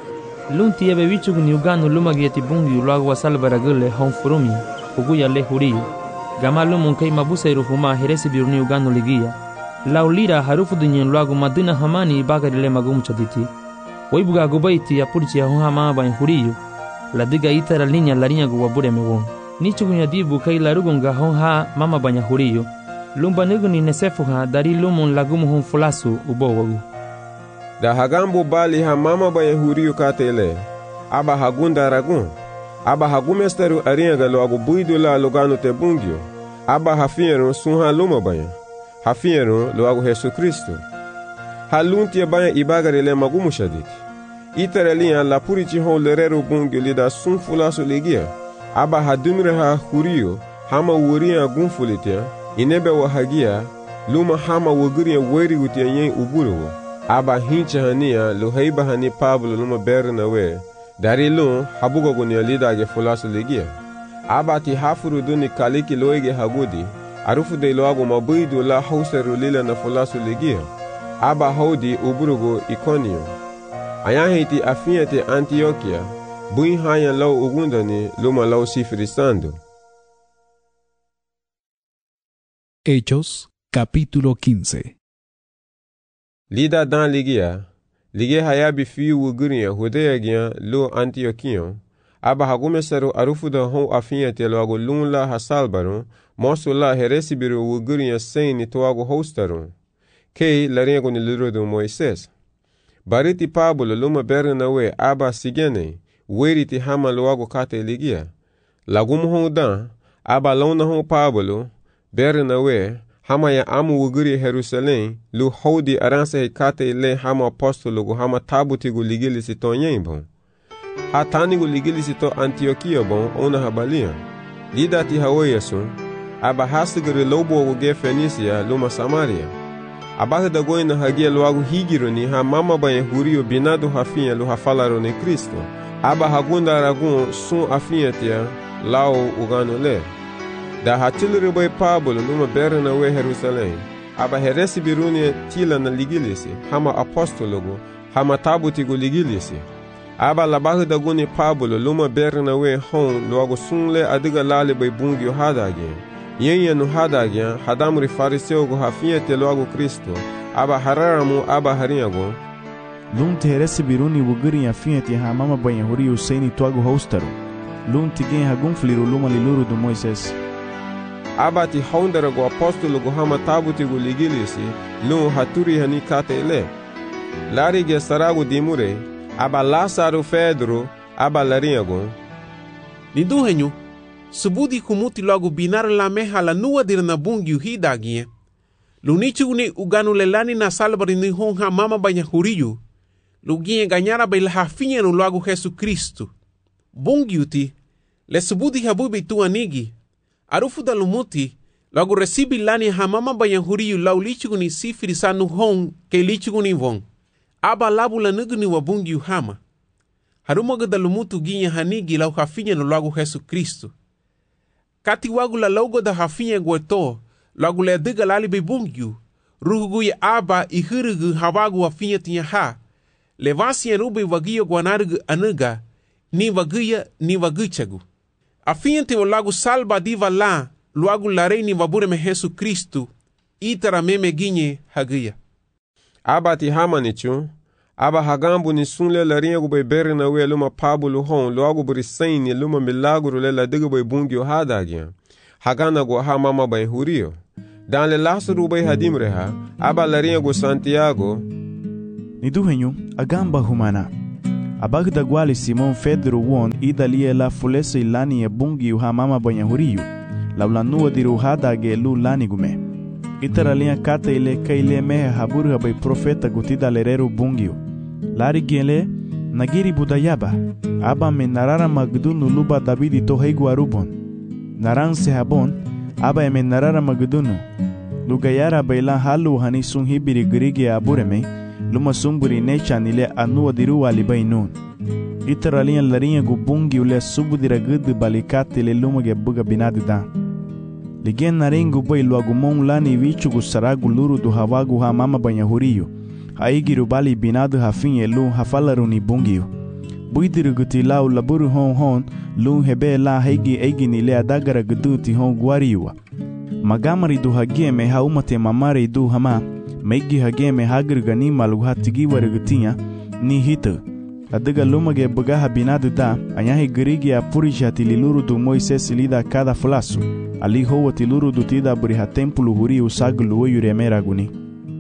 Lunti ebe wichugu ni ugano luma gieti bungyo luagu wasalbaragule hon furumi. Uguya le hurio. Gama lumun kei mabusa iruhuma heresi biruni ugano ligia. Laulira harufu dunyen luagu madina hamani ibagari le magumu chaditi. Waibuga gubaiti ya purchi ya hama bain huriyo. La diga itara linya larinya guwabure mewon. Nichu gunyadibu kai larugunga honha mama banya huriyo. Lumba nigu ni nesefu ha dari lumun lagumu hon fulasu ubowagu. Da hagambo bali ha mama banya huriyo katele. Aba hagunda ragun. Aba hagumesteru aringa luagu buidu la lugano te bungyo. Aba hafieru sunha luma banya. Hafiero loagu Yesu Kristo. Halunti banya ibagare le magumu shaditi. Iterelia la purici hon lerero bungyo lida sunfulaso legia. Aba hadumire ha hurio hama wuria gunfulitia. Inebe wahagia luma hama wuguria weri utia yen uburo. Aba hincha hania lo heiba hani Pablo luma berna we. Dari lo habugo gunia lida age fulaso legia. Aba ti hafuru duni kaliki loege hagudi. Arufu de loago mabuidu la hauseru lila na fulasu legia. Aba haudi uburugo Iconio. Ayahiti afiate Antioquia. Bui hanya lau ugundani luma lau sifirisando. Hechos, capítulo 15. Lida dan ligia. Ligia hayabi fiu uguria hudea gia lo Antioquion. Aba hagumeseru arufu da hon afiate loago lunla hasalbaron. Mosu la heresi biru uguria seini toago hostaron. Kei laringo ni liro do Moises. Bariti Pablo luma berna we aba sigene. Weriti hama loago kate ligia. Lagumu hon dan. Aba launa hon Pablo. Berna we. Hama ya amu uguria Jerusalem. Lu hodi aranse kate le hama apostolo hama tabuti gu ligili sito nyembon. Hatani gu ligili sito Antioquia bon ona habalia. Lida ti haoyesun. Aba hasigiri lobo uge Fenisia luma Samaria. Aba da goina hagia loagu higiru ni ha mama banya hurio binadu hafinha lu hafalaro ni Kristo. Aba hagunda aragun sun afinha tia lao ugano le. Da hatiliri boy Pablo luma berna we Jerusalem. Aba heresi biruni tila na ligilisi hama apostologo hama tabuti gu ligilisi. Aba labahu da guni Pablo luma berna we hon loagu sunle adiga lali boy bungyo hadage. Yenye no hadagya hadamuri fariseu go hafinha te loago Kristo. Aba hararamu aba harinhago. Lunti heresi biruni wuguri afinha te hamama banha huri usaini toago hostaru. Lunti gen hagunfliru luma liluru do Moises. Aba ti hondera go apostolo go hama tabuti go ligilisi. Lun haturi hani kate ele. Lari ge sarago dimure. Aba Lázaro Pedro. Aba larinhago. Nidu henyu. Subudi kumuti logo binar la meha la nua dir na bungi hidagie. Lunichu ni uganu lelani na salbari ni honha mama banya huriyu. Lugie ganyara bai la hafinha no logo Jesu Kristo. Bungi uti. Le subudi habubi tu anigi. Arufu da lumuti. Logo recibi lani ha mama banya huriyu lau lichu ni sifiri sanu hon ke lichu ni von. Aba labu la nugu ni wabungi hama. Harumoga da lumutu ginha hanigi lau hafinha no logo Jesu Kristo. Kati wagu la logo da hafinha gueto, logo le diga lali bebungyu, rugu ya aba I hirugu hawagu hafinha tinha ha, levasi ya rube wagia guanargu anuga, ni wagia ni waguchagu. Afinha te lagu salba diva la, logo la rei ni wabure me Jesu Kristo, itara meme ginye hagia. Aba ti hamanichu, aba hagambu ni sunle la ringu bay Bernabe luma Pablo hon loagu buri saini luma milagro le la diga bay bungio hadagya hagana go ha mama bay hurio dan le lasru bay hadimreha aba la ringu Santiago ni duhenyu agamba humana abagda gwali Simon Pedro won idalie la fulese ilani e bungio ha mama bay hurio laulanua diru hadage lu lani gume itaralia kata ile kaile mehe haburu bay profeta gutida lereru bungio lari gele nagiri budayaba aba me narara magdunu luba Davidi to heigu arubon naran se habon aba me narara magdunu lugayara baila halu hani sun hibiri grige abureme luma sumburi necha nile anua diru alibainun itaralia larinha gu bungi ule subudira gudu balikate le luma ge buga binadida ligen naringu bay luagumon lani vichu gu saragu luru du hawagu ha mama banyahurio haigiru bali binadu hafin elu hafalaru ni bungio buidiru guti lau laburu hon lu hebe la haigi eigi ni le adagara guduti hon guariwa magamari du hageme haumate mamare du hama meigi hageme hagir gani malu hatigi warigutia ni hita adaga lumage bugaha binadu da anyahi girigi apurisha tililuru du Moises lida cada flasu ali hoa tiluru du tida buriha tempulu huri usaglu yuremera guni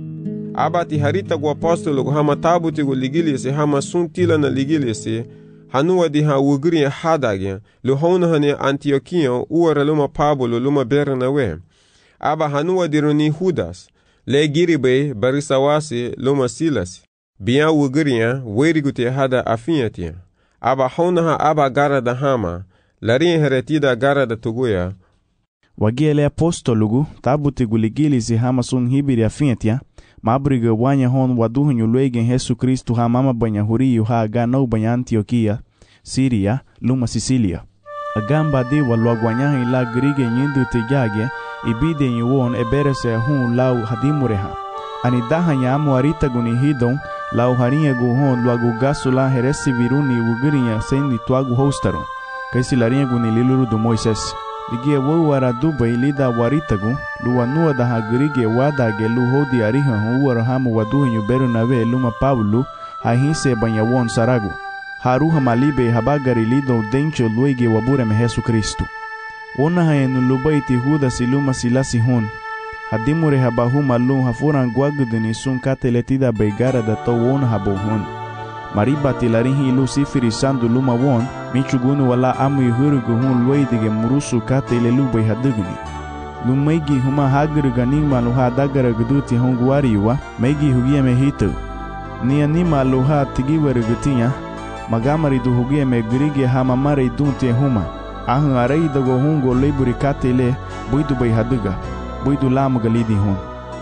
abati harita gu apostolo gu hama tabuti gu ligilisi hama suntila na ligilisi hanua di ha wugri hadagya lu hona hane Antiokia uara luma Pablo luma Bernabe aba hanua di runi Judas le giribe barisawasi luma Silas biya wugriya weriguti hada afiyatia aba hona ha aba gara da hama larin heretida gara da tuguya wagiele apostolugu tabuti gu ligilisi hama sun hibiri afiyatia mabriga wanya hon waduhunyu luegen Yesu Kristu ha mama banya huriyu ha agano banya Antiokia, Siria, luma Sicilia. Agamba di walwagwanyahi la grige nyindu tejage ibide nyuwon eberese hun lau hadimureha. Anidaha nyamu arita guni hidon lau harinha gu hon luagu gasu la heresi viruni ugirinya sendi tuagu hostaron. Kaisi larinha guni liluru du Moises. Ligie wawara dubai lida waritagu luwanua da hagirige wadage lu hodi ariha huwara hamu waduhenyu Bernabe luma Pablo hahinse banyawon saragu haruha malibe habagari lido dencho luege wabureme Yesu Kristu ona hayenu lubaiti Judas luma Silasi hon hadimure habahuma lu hafuran gwagudini sun kateletida beigara da to won habohon mariba tilarihi lu sifiri sandu luma won michugunu wala amu yuhurugu hun luidige murusu kate ile lubay hadugni lumaigi huma hagru ganima luha dagara guduti hun guariwa maigi hugie me hitu ni anima luha tigiweru gutinya magamari du hugie me grige hamamare dunte huma ahu arai dago hun go leburi kate ile buidu bay haduga buidu lamu galidi hun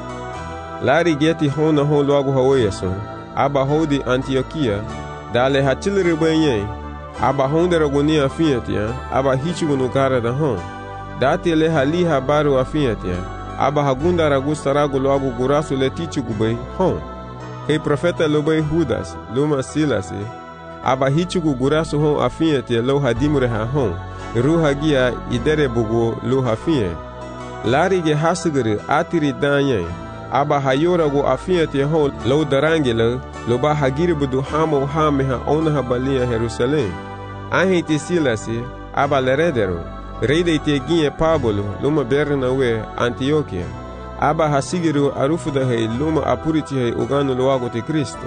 lari geti hona hon luagu haweyeso aba hodi Antiokia dale hachilri benye aba hondera guni afiyatia aba hichugunu gara da hon dati le hali habaru afiyatia aba hagunda ragu saragu luagu gurasu le tichugubay hon kei profeta lubay Judas luma Silasi aba hichugu gurasu hon afiyatia lo hadimreha hon ruha gia idere bugu lo hafiye lari ge hasugri atiri danye aba hayora go afiyatia hon lo darangela lo ba hagiri budu hamo hameha onha balia Jerusalem ahiti Silasi aba leredero reide teginye Pablo luma Bernabe Antiokia aba hasigiru arufuda hei luma apuriti hei uganu luago te Kristo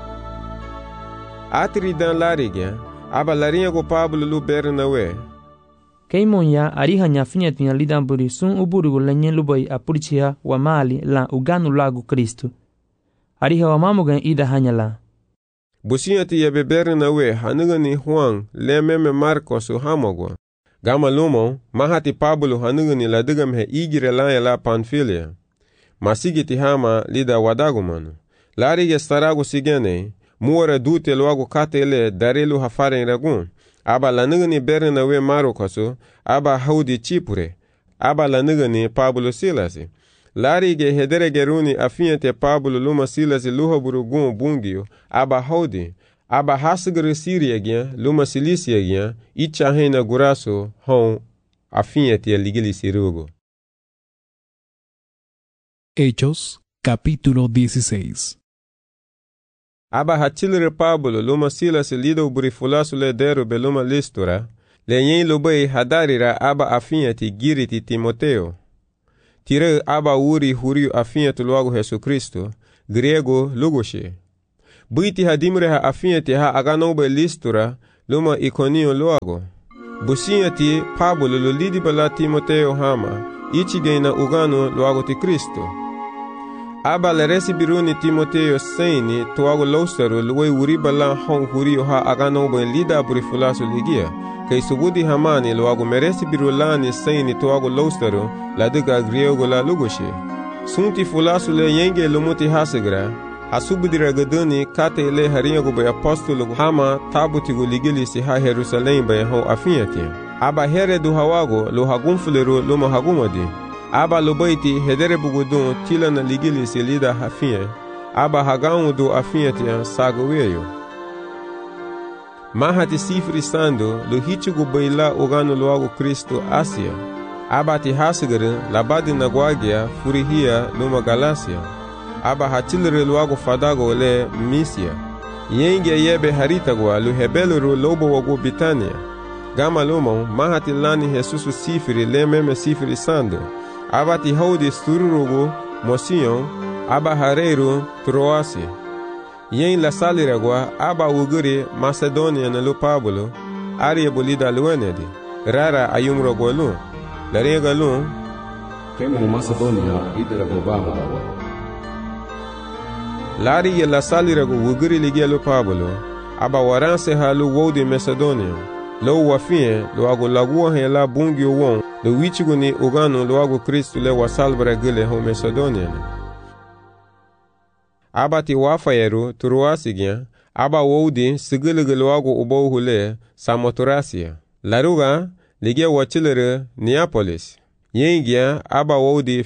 atiri dan larigya aba larinha go Pablo lu Bernabe Keimonya ariha nyafinya tinya lidamburi sun uburu lenye lubai apuritia wa mali la uganu lago Kristo ariha wa mamugan ida hanyala businyati ya Bernabe hanugani Juan lememe Marcos hamogwa gama lumo mahati Pablo hanugani ladugam he igire la Panfilia masigiti hama lida wadagumanu larige starago sigene muore dute luago katele darelu hafaren ragun aba lanugani Bernabe Marcos aba haudi Chipure aba lanugani Pablo Silasi larige hedere geruni afinyate Pablo luma Silasi luha burugun bungio aba haudi aba hasugre Siria gya luma Cilícia gya icha hena guraso hon afinyate ligili sirugo. Hechos capítulo 16. aba hachilre Pablo luma Silas lido buri fulasu le dero beluma Listra, le yen lobei hadarira aba afinhati giriti Timoteo. Tire aba uri huriu afinhati logo Jesus Cristo, grego lugoshe. Buiti hadimre ha afinhati ha aganobe Listra, luma Iconio logo. Businhati Pablo lo lidi bala Timoteo hama, ichigena ugano logo ti Cristo. Aba le resibiruni Timoteo seni toago loustero luwe uri bala hong huriu ha aganobe lida buri fulasu ligia. Kay subudi hamani loago meresi birulani seni toago loustero la diga griego la lugoshe. Sunti fulasu le yenge lumuti hasegra, hasubudira gaduni kate le harinyago bay apostolo hama tabutigo ligilisi ha Jerusalem bay ho afinhati. Aba here du hawago lo hagumfuleru luma hagumadi. Aba lobaiti hedere bugudun tila na ligilisi lida hafinhe. Aba hagamu du afinhati sagoweyo. Mahati sifri sando lo hichugo bayla ogano loago Kristo Asia. Aba ti hasigere labadi nagwagia furihia luma Galacia. Aba hatilere loago fadago le Misia. Yenge yebe haritagwa lo hebelero lobo wago Bitania. Gama lomo mahati lani Jesusu sifri le meme sifri sando. Aba ti haudi stururugo Mosion. Aba hareiro Troasi. Yen la saliragwa aba uguri Macedonia na lo Pablo, aria bolida luenedi, rara ayumro golu, la rega lu, kemo Macedonia idera gobago dawa. Lari la salirago uguri ligia lo Pablo, aba waranse ha lo wodi Macedonia, lo wafie lo ago lagua he la bungio won, lo wichigo ni ugano lo ago Kristu le wasalbra gile ho Macedonia. Aba ti wafayeru turuasigya, aba wodi sigiligilwago ubouhule Samothracia. Laruga ligia wachilere Neapolis. Yengya aba wodi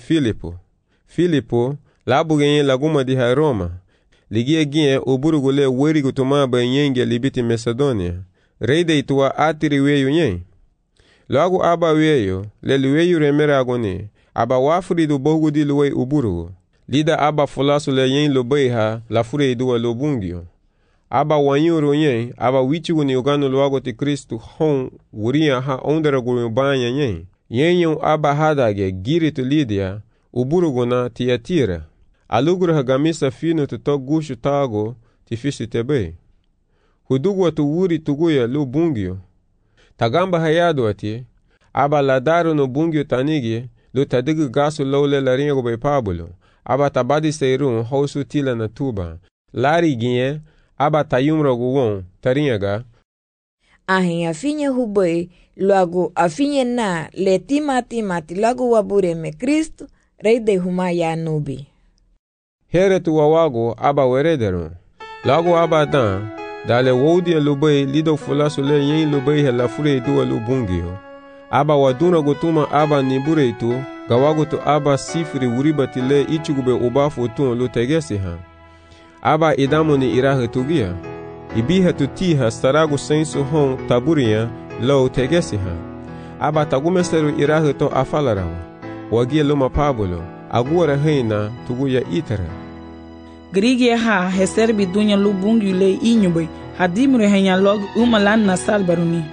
Filipo labugenye laguma di ha Roma. Ligia gye uburugule werigutuma ba yengya libiti Macedonia. Reide ituwa atiri weyu nye. Lagu aba weyo, leliweyu remera agoni, aba wafuridu bohugudi luwe uburugu. Lida aba fulasu le yen lobeiha la fure idua lobungio. Aba wanyuru yen, aba wichigu ni ugano loago ti Kristu hon wuria ha ondera gurubanya yen. Yen aba hadage giritu Lidia, uburuguna Tiatira. Aluguru hagamisa finu tuto gushu tago ti fisi tebe. Hudugwa tu wuri tuguya lobungio. Tagamba hayadu ati, aba ladaru no bungio tanigi, lo tadigu gasu lole laringa gobe Pablo. Aba tabadi seirun hausu tila na tuba. Lari ginye, aba tayumro guwon, tarinyaga. Ahin afinye hubei, luagu afinye na le timati lagu wabure me Kristo, rei de huma ya nubi. Here tu wawago aba werederun. Lagu aba dan, dale woudia lubei lido fulasu le yen lubei he la fure duwa lubungio. Aba waduna gutuma aba nibure itu, gawagutu aba sifri uribati le ichugube ubafu tun lu tegesi ha. Aba idamu ni irahe tugia. Ibiha tutiha staragu sensu hon taburia lo tegesi ha. Aba tagumeseru irahe to afalarawa. Wagia luma Pablo, aguara heina tuguya itara. Grigia ha heserbi dunya lubungi le inyube, hadimre henya log umalan na salbaruni.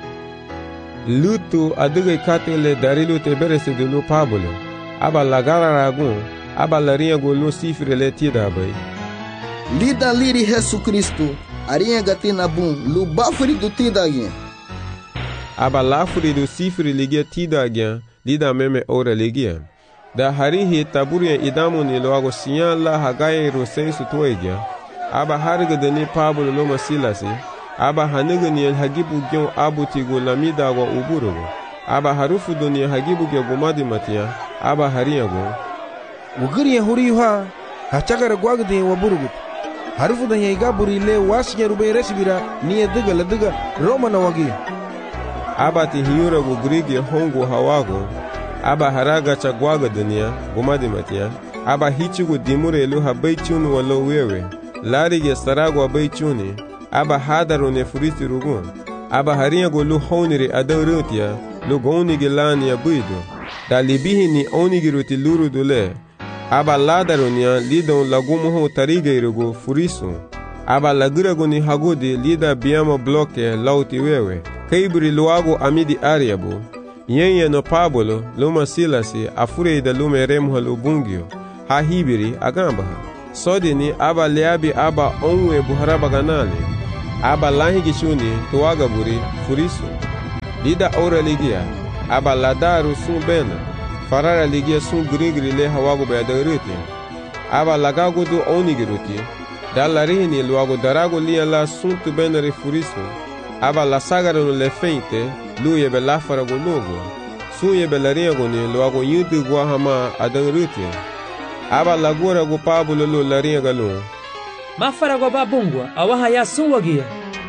Lutu adugai katele darilu teberese de lu Pablo. Aba lagara ragun, aba larinha golu sifre le tida bai. Lida liri Jesus Cristo, arinha gatina bum, lu bafuri du tida agyen. Aba lafuri du sifre ligia tida agyen, lida meme ora ligia. Da harihi taburia idamu ni loago sinyan la hagaye rosensu tuegya. Aba hariga deni Pablo loma silasi. Aba haniga ni el hagibu gyon abutigo lamida wa uburugo. Aba harufu doni hagibu gya gumadi matia. Aba hariyago. Ugiri ya huri ha hachagara gwagde wa burugut. Harufu da yaiga buri le wasi ya rube resibira ni ediga la diga Roma na wagi. Aba ti hiyura go grigi hongo hawago. Aba haraga cha gwaga dunia gumadi matia. Aba hichigo dimure lu habaichuni walo wewe. Lari ge sarago habaichuni. Aba hadaru ne furisi rugun. Aba hariyago lu honiri adaurutia. Lu gonigi lani ya buido. Da libihi ni onigi ruti luru dule. Aba ladarunia lidon lagumuho tarigeirugo furisu. aba lagirago ni hagudi lida biamo bloke lauti wewe. Kaibri luago amidi Ariabu, yenye no Pablo, luma Silasi, afureida lume remha lubungio, ha hibiri agambaha. Sodini aba leabi aba onwe buharaba ganali, aba lahigi shuni tuaga buri furisu. Lida ora ligia, aba ladaru sun bena, farara ligia sun grigri le hawago bayadaruti. Aba lagagudu onigiruti, dalarini luago darago lia la sun tu benari furisu. Aba la sagaro le feinte, lu yebe la farago logo. Sun yebe la riago ni luago yudu guahama adanruti. Aba la gura go Pablo lu la riaga lu. Ma farago babungwa, awaha ya sun wagia.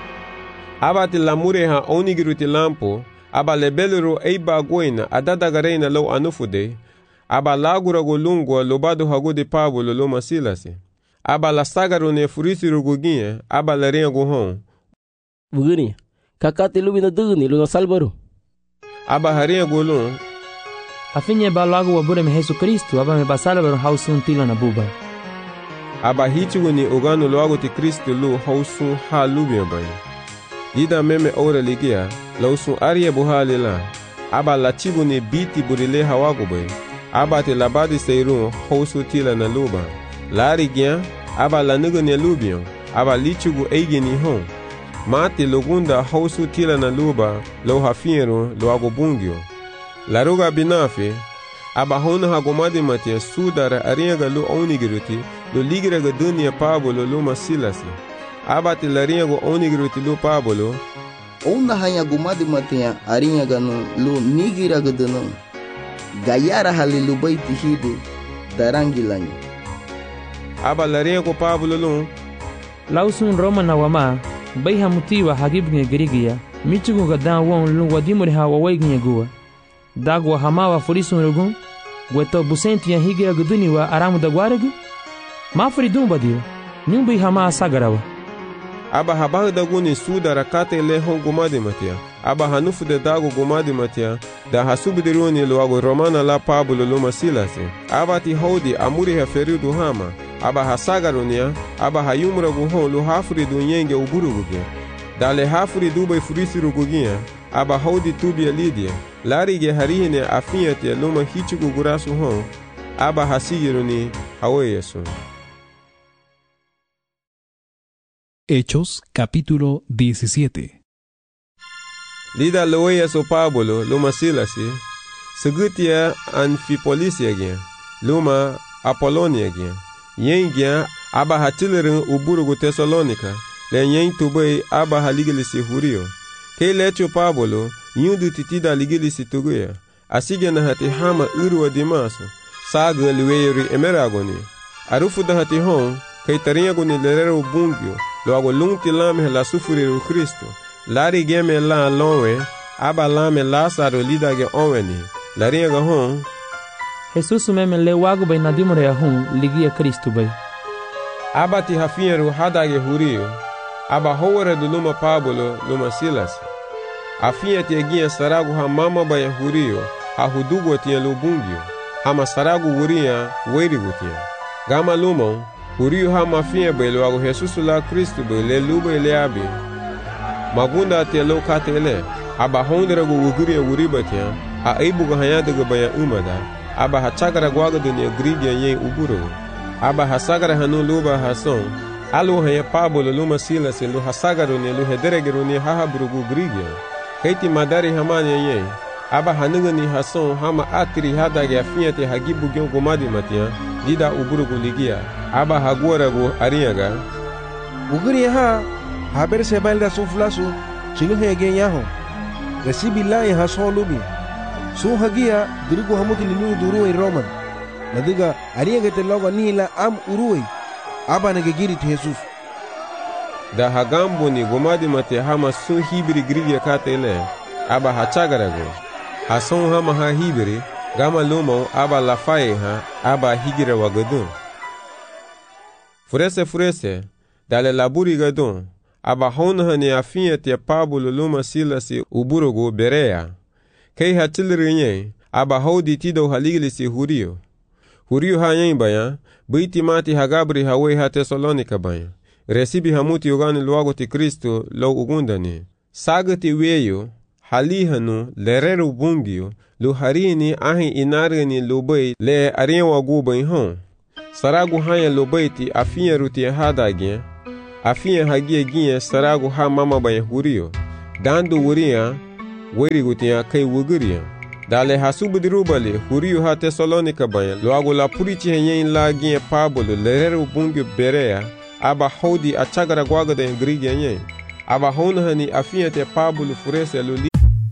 Aba ti la mureha onigiruti lampo, aba le belero eiba goina adadagarena lo anufude. Aba la gura go lungwa lobado hago de Pablo lo masilasi. Aba la sagaro ne furisi ruguginha, aba la riago hon. Bugini, kakati lubi na dugni lu na salbaro. Aba haria golon. Afinye ba lago wabure me Yesu Kristo, aba me basalbaro hausun tila na buba. Aba hichigo ni ogano lago ti Kristo lu hausun ha lubi bay. Lida meme ora ligia, lausun aria buhali la. Aba la chigo ni biti burile hawago bay. Aba te labadi seirun hausu tila na luba. Lari gian, aba la nugo ni lubion. Aba lichigo eigi ni hon. Mati lugunda hausu tila na luba lo hafiero lo agobungio. La ruga binafe, aba hona hagomadi matia sudara ariaga lo onigiruti lo ligiraga dunia Pablo lo masilasi. Aba ti la riago onigiruti lo Pablo. Ona hanya gomadi matia ariaga no lo nigiraga dano. Gayara halilu baiti hide darangilanyi. Aba la riago Pablo lo. Lausun Roma na wama. Bai hamutiwa hagibnge girigia, michugu gadan won lu wadimuri ha wawaignye gua. Dagwa hamawa furisun rugun, gweto busenti ya higira guduni wa aramu da gwaregu? Mafuri dumba dio, nyumbi hama sagarawa. Aba habahu da guni suda rakate le hon gumadi matia, aba hanufu de dago gumadi matia, da hasubidiruni luago romana la Pablo lo masilasi. Aba ti hodi amuri ha feridu hama. Aba hasagarunia, aba hayumra guhon lu hafuri du nyenge uburugugia. Dale hafuri dubai furisi rugugia, aba hodi tubia lidia. Larige harihine afiatia luma hichigu gurasu hon, aba hasigiruni hawe Yesu. Hechos capítulo 17. Lida lowe Yesu Pablo luma silasi, segutia Anfipolisia gia, luma Apolonia gia. Yen gia aba hatilirin uburugu Tesalonika, le yen tubei aba haligilisi hurio. Ke lecho Pablo, yudu titida ligilisi tuguya, asige na hati hama urwa dimaso, saga liweyuri emeragoni. Arufu da hati hon, kay tariagoni lerero bungyo, lo ago lungti lame la sufuriru Kristo. Lari geme la lonwe, aba lame Lazaro lidage onweni. Lariaga hon, Jesus meme le wago bay nadimore ya hun ligia Kristo bay. Aba ti hafieru hadage hurio, aba howere du luma Pablo luma Silas. Afia ti egia saragu ha mama bay hurio, ha hudugo ti lubungio, hama saragu huria weirigu ti. Gama lumon, hurio ha mafia bay lo ago Jesus la Kristo bay le lube le abi. Magunda ti lo katele, aba honderagu wuguria wuriba ti, ha eibugo hayadaga bay umada. Aba hachagara gwaga dunia grigia yen uburo. Aba hasagara hanu luba hason. Alu haya Pablo luma Silas lu hasagaro ne lu hederegero ne hahabrugu grigia. Kaiti madari hamani yen. Aba hanuga ni hason hama atiri hadage afiate hagibu gyon gomadi matia. Dida uburugu ligia. Aba haguaragu ariaga. Uguria ha haber sebalda suflasu chilu hege yaho. Resibi la ya hason lubi. Sun hagia dirigu hamuti lilu duruwe Roman. Nadiga ariagete loga nila am uruwe. Aba nagegiri ti Jesus. Da hagambo ni gomadi mate hama sun hibiri grigia katele. Aba hachagarago. Hason hama ha hibiri. Gama lumo aba lafaye ha. Aba higira wagadun. Furese. Dale laburi gadun. Aba hona ni afia tia Pablo luma Silasi uburugu Berea. Kei hatilirinye, aba hodi tido haligilisi hurio. Hurio hanyen bayan, biti mati hagabri hawe ha Tesalonika bayan. recibi hamuti yogani luago ti Kristo lo ugundani. Sagati weyo, halihanu, lereru bungiyo, lu harini ahi inargani lubay le ariwa gubain hon. Saragu hanya lubay ti afiya ruti hadagien, afiya hagia gien saragu ha mama bayan huriyo. Dandu wuriya, weri gutiya kai wuguriya. Dale hasubudrubale huriyo ha Tesalonika bayan, luago la purichi henyen la gien pabolo lereru bungiyo berea, aba hodi a chagara guagada en grigya nyen. Aba honahani afiya te pabolo furese luli.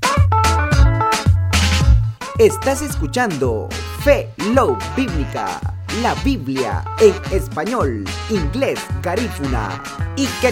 Estás escuchando Fe Love Bíblica, la Biblia en español, inglés, garífuna y que